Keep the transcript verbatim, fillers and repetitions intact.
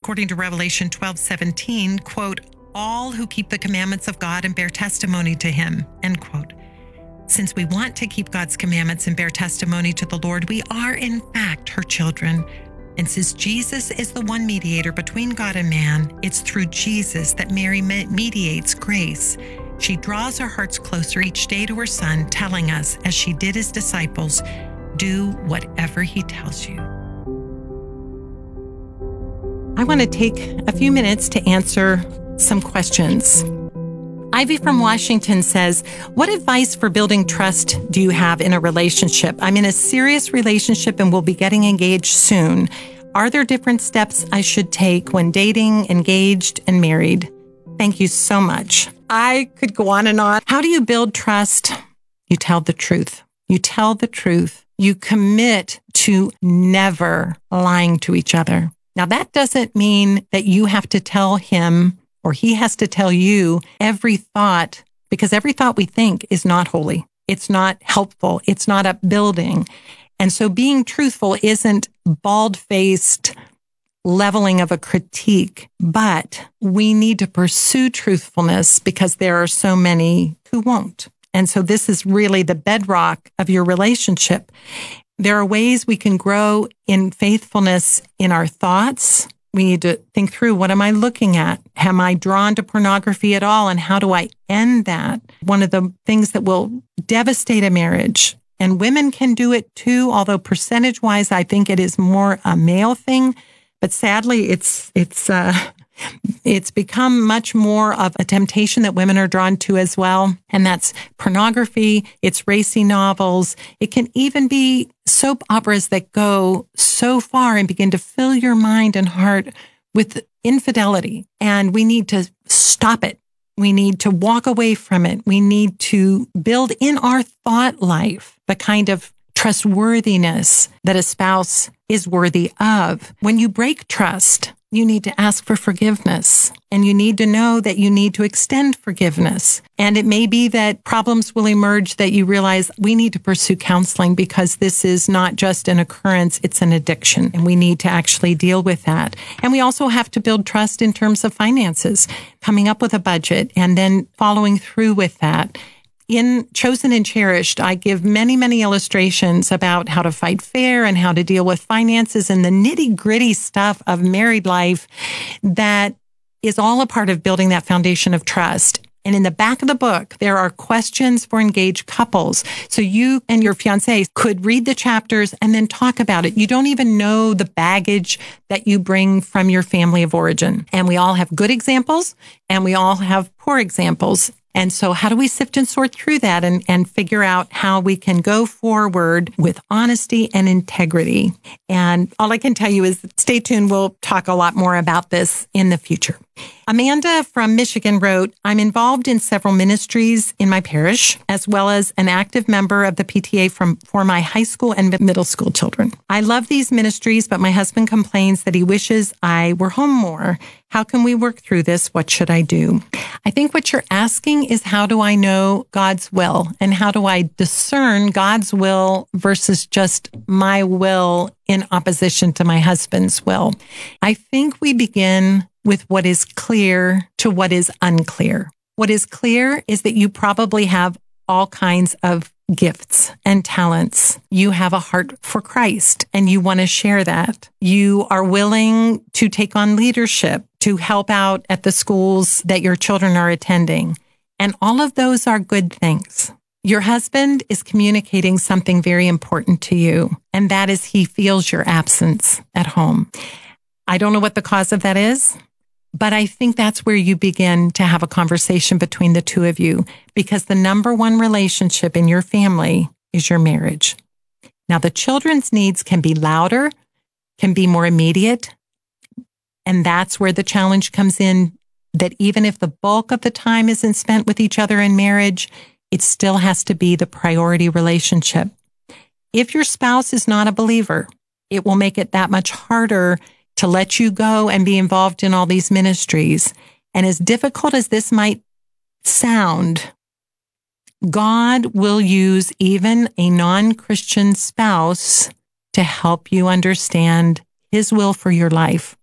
according to Revelation twelve seventeen, quote, all who keep the commandments of God and bear testimony to him, end quote. Since we want to keep God's commandments and bear testimony to the Lord, we are in fact her children. And since Jesus is the one mediator between God and man, it's through Jesus that Mary mediates grace. She draws our hearts closer each day to her Son, telling us, as she did his disciples, do whatever he tells you. I want to take a few minutes to answer some questions. Ivy from Washington says, what advice for building trust do you have in a relationship? I'm in a serious relationship and will be getting engaged soon. Are there different steps I should take when dating, engaged, and married? Thank you so much. I could go on and on. How do you build trust? You tell the truth. You tell the truth. You commit to never lying to each other. Now, that doesn't mean that you have to tell him or he has to tell you every thought, because every thought we think is not holy. It's not helpful. It's not upbuilding. And so being truthful isn't bald-faced leveling of a critique, but we need to pursue truthfulness because there are so many who won't. And so this is really the bedrock of your relationship. There are ways we can grow in faithfulness in our thoughts. We need to think through, what am I looking at? Am I drawn to pornography at all? And how do I end that? One of the things that will devastate a marriage, and women can do it too, although percentage-wise, I think it is more a male thing. But sadly, it's it's uh, it's become much more of a temptation that women are drawn to as well. And that's pornography. It's racy novels. It can even be soap operas that go so far and begin to fill your mind and heart with infidelity. And we need to stop it. We need to walk away from it. We need to build in our thought life the kind of trustworthiness that a spouse is worthy of. When you break trust, you need to ask for forgiveness, and you need to know that you need to extend forgiveness. And it may be that problems will emerge that you realize we need to pursue counseling because this is not just an occurrence, it's an addiction, and we need to actually deal with that. And we also have to build trust in terms of finances, coming up with a budget and then following through with that. In Chosen and Cherished, I give many, many illustrations about how to fight fair and how to deal with finances and the nitty-gritty stuff of married life that is all a part of building that foundation of trust. And in the back of the book, there are questions for engaged couples. So you and your fiancé could read the chapters and then talk about it. You don't even know the baggage that you bring from your family of origin. And we all have good examples and we all have poor examples. And so how do we sift and sort through that and, and figure out how we can go forward with honesty and integrity? And all I can tell you is stay tuned. We'll talk a lot more about this in the future. Amanda from Michigan wrote, I'm involved in several ministries in my parish, as well as an active member of the P T A from, for my high school and middle school children. I love these ministries, but my husband complains that he wishes I were home more. How can we work through this? What should I do? I think what you're asking is, how do I know God's will? And how do I discern God's will versus just my will in opposition to my husband's will? I think we begin with what is clear to what is unclear. What is clear is that you probably have all kinds of gifts and talents. You have a heart for Christ and you want to share that. You are willing to take on leadership, to help out at the schools that your children are attending. And all of those are good things. Your husband is communicating something very important to you, and that is he feels your absence at home. I don't know what the cause of that is, but I think that's where you begin to have a conversation between the two of you, because the number one relationship in your family is your marriage. Now, the children's needs can be louder, can be more immediate, and that's where the challenge comes in, that even if the bulk of the time isn't spent with each other in marriage, it still has to be the priority relationship. If your spouse is not a believer, it will make it that much harder to let you go and be involved in all these ministries. And as difficult as this might sound, God will use even a non-Christian spouse to help you understand his will for your life.